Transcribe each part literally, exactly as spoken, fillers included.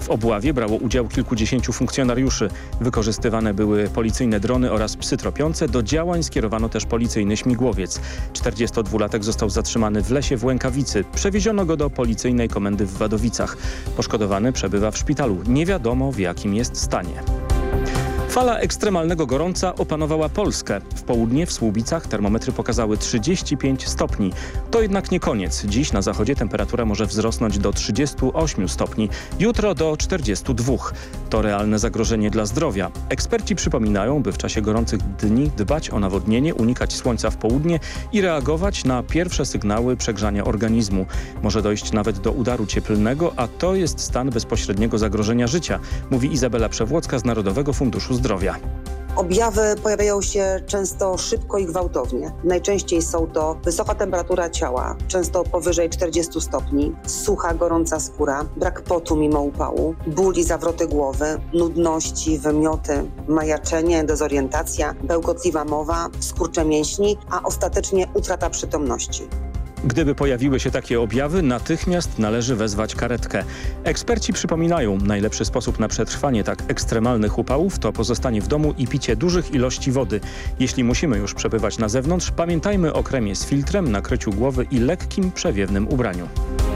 W obławie brało udział kilkudziesięciu funkcjonariuszy. Wykorzystywane były policyjne drony oraz psy tropiące. Do działań skierowano też policyjny śmigłowiec. czterdziestodwulatek został zatrzymany w lesie w Łękawicy. Przewieziono go do policyjnej komendy w Wadowicach. Poszkodowany przebywa w szpitalu. Nie wiadomo, w jakim jest stanie. Fala ekstremalnego gorąca opanowała Polskę. W południe w Słubicach termometry pokazały trzydzieści pięć stopni. To jednak nie koniec. Dziś na zachodzie temperatura może wzrosnąć do trzydziestu ośmiu stopni. Jutro do czterdziestu dwóch. To realne zagrożenie dla zdrowia. Eksperci przypominają, by w czasie gorących dni dbać o nawodnienie, unikać słońca w południe i reagować na pierwsze sygnały przegrzania organizmu. Może dojść nawet do udaru cieplnego, a to jest stan bezpośredniego zagrożenia życia, mówi Izabela Przewłocka z Narodowego Funduszu Zdrowia. Objawy pojawiają się często szybko i gwałtownie. Najczęściej są to wysoka temperatura ciała, często powyżej czterdziestu stopni, sucha, gorąca skóra, brak potu mimo upału, ból i zawroty głowy, nudności, wymioty, majaczenie, dezorientacja, bełkotliwa mowa, skurcze mięśni, a ostatecznie utrata przytomności. Gdyby pojawiły się takie objawy, natychmiast należy wezwać karetkę. Eksperci przypominają, najlepszy sposób na przetrwanie tak ekstremalnych upałów to pozostanie w domu i picie dużych ilości wody. Jeśli musimy już przebywać na zewnątrz, pamiętajmy o kremie z filtrem, nakryciu głowy i lekkim, przewiewnym ubraniu.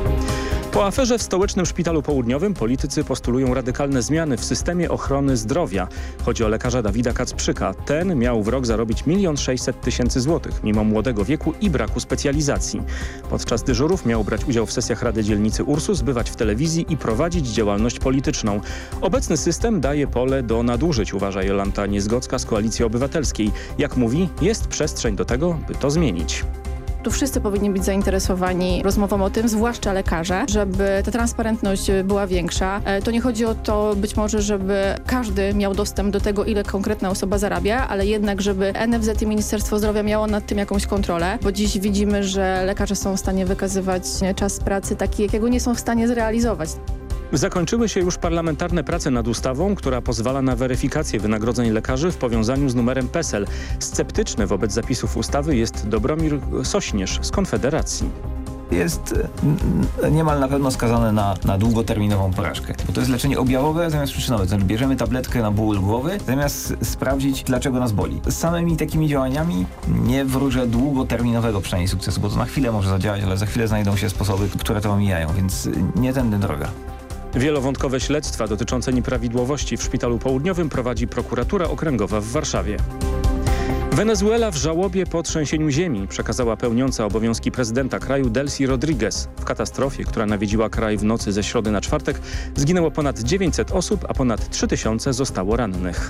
Po aferze w Stołecznym Szpitalu Południowym politycy postulują radykalne zmiany w systemie ochrony zdrowia. Chodzi o lekarza Dawida Kacprzyka. Ten miał w rok zarobić milion sześćset tysięcy złotych, mimo młodego wieku i braku specjalizacji. Podczas dyżurów miał brać udział w sesjach Rady Dzielnicy Ursus, bywać w telewizji i prowadzić działalność polityczną. Obecny system daje pole do nadużyć, uważa Jolanta Niezgocka z Koalicji Obywatelskiej. Jak mówi, jest przestrzeń do tego, by to zmienić. Tu wszyscy powinni być zainteresowani rozmową o tym, zwłaszcza lekarze, żeby ta transparentność była większa. To nie chodzi o to być może, żeby każdy miał dostęp do tego, ile konkretna osoba zarabia, ale jednak, żeby N F Z i Ministerstwo Zdrowia miało nad tym jakąś kontrolę, bo dziś widzimy, że lekarze są w stanie wykazywać czas pracy taki, jakiego nie są w stanie zrealizować. Zakończyły się już parlamentarne prace nad ustawą, która pozwala na weryfikację wynagrodzeń lekarzy w powiązaniu z numerem PESEL. Sceptyczny wobec zapisów ustawy jest Dobromir Sośnierz z Konfederacji. Jest niemal na pewno skazane na, na długoterminową porażkę. Bo to jest leczenie objawowe zamiast przyczynowe. To znaczy bierzemy tabletkę na ból głowy zamiast sprawdzić, dlaczego nas boli. Z samymi takimi działaniami nie wróżę długoterminowego przynajmniej sukcesu, bo to na chwilę może zadziałać, ale za chwilę znajdą się sposoby, które to omijają, więc nie tędy droga. Wielowątkowe śledztwa dotyczące nieprawidłowości w Szpitalu Południowym prowadzi prokuratura okręgowa w Warszawie. Wenezuela w żałobie po trzęsieniu ziemi przekazała pełniąca obowiązki prezydenta kraju Delcy Rodriguez. W katastrofie, która nawiedziła kraj w nocy ze środy na czwartek, zginęło ponad dziewięćset osób, a ponad trzy tysiące zostało rannych.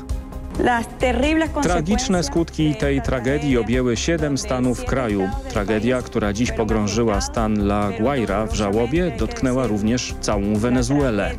Tragiczne skutki tej tragedii objęły siedem stanów kraju. Tragedia, która dziś pogrążyła stan La Guaira w żałobie, dotknęła również całą Wenezuelę.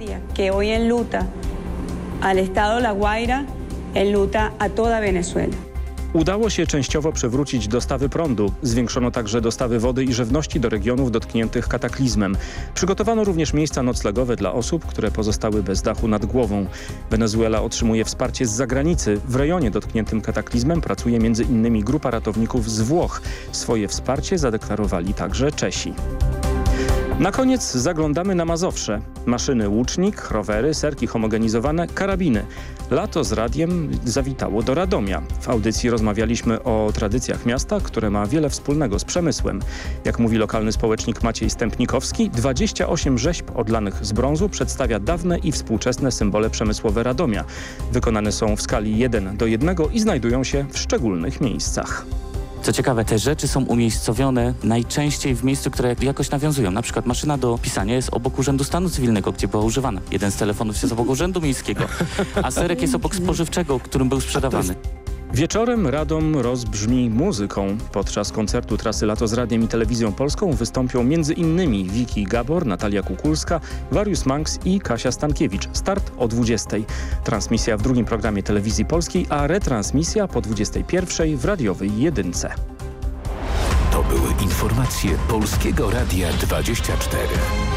Udało się częściowo przywrócić dostawy prądu. Zwiększono także dostawy wody i żywności do regionów dotkniętych kataklizmem. Przygotowano również miejsca noclegowe dla osób, które pozostały bez dachu nad głową. Wenezuela otrzymuje wsparcie z zagranicy. W rejonie dotkniętym kataklizmem pracuje między innymi grupa ratowników z Włoch. Swoje wsparcie zadeklarowali także Czesi. Na koniec zaglądamy na Mazowsze. Maszyny łucznik, rowery, serki homogenizowane, karabiny. Lato z radiem zawitało do Radomia. W audycji rozmawialiśmy o tradycjach miasta, które ma wiele wspólnego z przemysłem. Jak mówi lokalny społecznik Maciej Stępnikowski, dwadzieścia osiem rzeźb odlanych z brązu przedstawia dawne i współczesne symbole przemysłowe Radomia. Wykonane są w skali jeden do jednego i znajdują się w szczególnych miejscach. Co ciekawe, te rzeczy są umiejscowione najczęściej w miejscu, które jakoś nawiązują. Na przykład maszyna do pisania jest obok Urzędu Stanu Cywilnego, gdzie była używana. Jeden z telefonów jest obok Urzędu Miejskiego, a serek jest obok spożywczego, którym był sprzedawany. Wieczorem Radom rozbrzmi muzyką. Podczas koncertu trasy Lato z Radiem i Telewizją Polską wystąpią między innymi Wiki Gabor, Natalia Kukulska, Warius Manx i Kasia Stankiewicz. Start o dwudziestej. Transmisja w drugim programie Telewizji Polskiej, a retransmisja po dwudziestej pierwszej w radiowej jedynce. To były informacje Polskiego Radia dwadzieścia cztery.